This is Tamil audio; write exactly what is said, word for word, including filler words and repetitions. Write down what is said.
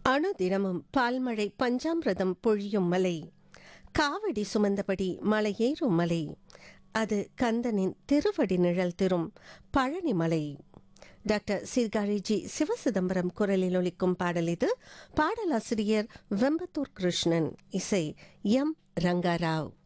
அணுதினமும் பால்மழை பஞ்சாமிரதம் பொழியும் மலை, காவடி சுமந்தபடி மலையேறும் மலை, அது கந்தனின் திருவடி நிழல் திரும் பழனி மலை. டாக்டர் சீர்காழி ஜி சிவசிதம்பரம் குரலில் ஒலிக்கும் பாடல் இது. பாடலாசிரியர் வெம்பத்தூர் கிருஷ்ணன், இசை எம் ரங்காராவ்.